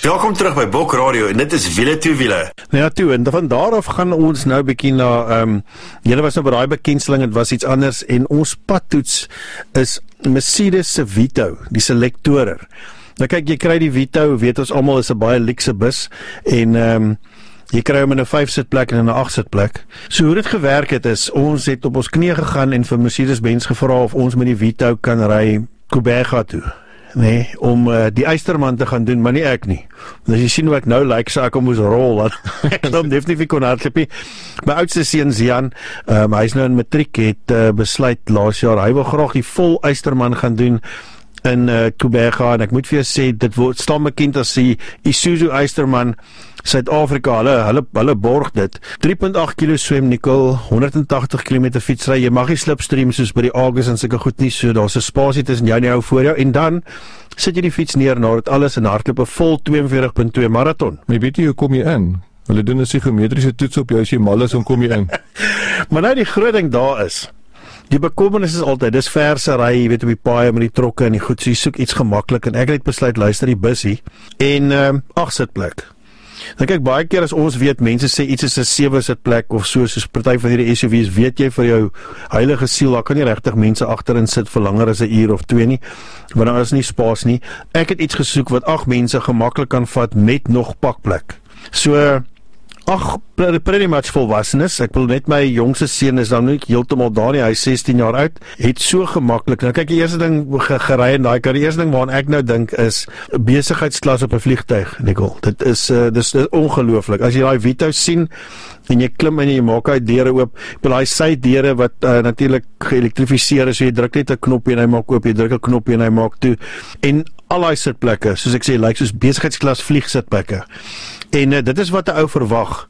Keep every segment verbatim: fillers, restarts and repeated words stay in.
Welkom terug by Bok Radio en dit is Wiele toe Wiele. Nou ja, toe, en van daar af gaan ons nou bietjie na, um, julle was nou by daai bekendstelling, het was iets anders, en ons padtoets is Mercedes se Vito, die Selectorer. Nou kyk, jy kry die Vito, weet ons almal is 'n baie luxe bus, en um, jy kry hom in 'n vyf sitplek en in 'n agt sitplek. So hoe dit gewerk het is, ons het op ons knie gegaan en vir Mercedes-Benz gevra of ons met die Vito kan ry Kubega toe. Nee, om uh, die Eysterman te gaan doen, maar nie ek nie. En as jy sien hoe ek nou lyk, like, so ek moes rol, dan ek hom definitief kon hardloop nie. My oudste seun Zian, um, hy is nou in matriek, het uh, besluit laas jaar, hy wil graag die vol Eysterman gaan doen in uh, Kubega, en ek moet vir jou sê, dit word staan bekend as die Isuzu Eysterman Suid-Afrika, hulle, hulle, hulle borg dit. drie komma agt kilo swem, Nicole, honderd en tagtig kilometer fietsry, jy mag nie slipstream soos by die Agus en sulke goed nie, so daar's 'n spasie tussen jou en jou voor jou, en dan sit jy die fiets neer na dit alles en hardloop 'n vol twee en veertig komma twee marathon. Maar weet jy hoe kom jy in? Hulle doen 'n psigometriese toets op jou as jy mal is, om kom jy in. Maar nou die groot ding daar is, die bekommernis is altyd, dis verse ry, jy weet op die paaie met die trokke en die goed, so jy soek iets gemaklik, en ek het besluit, luister die busie, en um, agt sitplek. Dan kyk, baie keer as ons weet, mense sê iets is 'n sewe sitplek of so, soos party van hierdie S U V's, weet jy vir jou heilige siel, daar kan nie regtig mense agterin sit vir langer as 'n uur of twee nie, want daar is nie spasie nie. Ek het iets gesoek wat agt mense gemaklik kan vat met nog pakplek. So, ag, pretty much volwassenes. Ek wil net, my jongste seun is dan nie heeltemal daar nie, hy is sestien jaar oud, het so gemaklik. Nou kyk, die eerste ding gery en daai kar, die eerste ding waaraan ek nou dink is besigheidsklas op 'n vliegtuig, Nicole. Dit is uh, dis, dis ongelooflik. As jy daai Vito sien en jy klim in en jy maak hy deure oop, daai sy deure wat uh, natuurlik geelektrifiseer is, so jy druk net 'n knoppie en hy maak oop, jy druk 'n knoppie en hy maak toe. En al daai sitplekke, soos ek sê, lyk like soos besigheidsklas vliegsitplekke. En uh, dit is wat 'n ou verwag.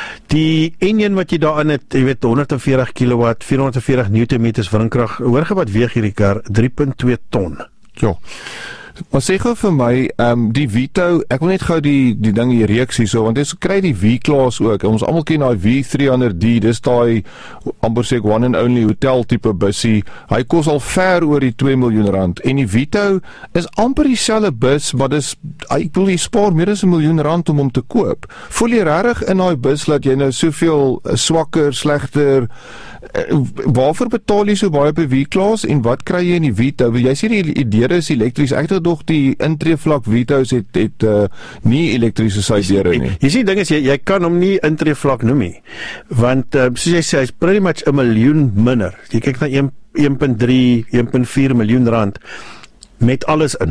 Die enjin wat jy daarin het, jy weet, honderd en veertig kilowatt, vierhonderd en veertig newtonmeters wringkrag, hoor jy wat weeg hierdie kar? drie komma twee ton. Ja. Maar sê gou vir my, um, die Vito, ek wil net gou die, die ding hier reeks hier so, want jy kry die V-Class ook, ons almal ken die V three hundred D, dis die amper sê ek one and only hotel type busie, hy kos al ver oor die twee miljoen rand, en die Vito is amper dieselfde bus, maar dis, ek wil jy spaar meer as 'n miljoen rand om hom te koop. Voel jy regtig in daai bus dat jy nou soveel uh, swakker, slegter, uh, waarvoor betaal jy so baie op 'n V-Class, en wat kry jy in die Vito? Jy sê die, die deure is elektries, ek het doch die intreevlak Vito's het, het uh, nie elektriese sydeure nie. Jy sien, ding is, jy, jy kan hom nie intreevlak noem nie, want uh, soos jy sê, hy is pretty much 'n miljoen minder. Jy kyk na een komma drie, een komma vier miljoen rand met alles in.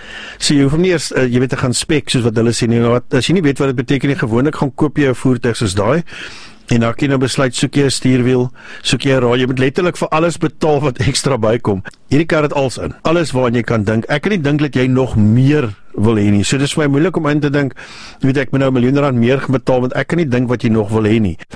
So jy hoef nie eers, uh, jy weet, te gaan spek soos wat hulle sê nie, wat, as jy nie weet wat dit beteken nie, gewoonlik gaan koop jy 'n voertuig soos daai, en dan kan jy nou besluit, soek jy 'n stuurwiel, soek jy 'n raai, jy moet letterlik vir alles betaal wat ekstra bykom. Hierdie kar het alles in, alles waaraan jy kan dink. Ek kan nie dink dat jy nog meer wil hê nie, so dis vir my moeilik om in te dink, weet ek, moet nou 'n miljoen rand meer betaal, want ek kan nie dink wat jy nog wil hê nie.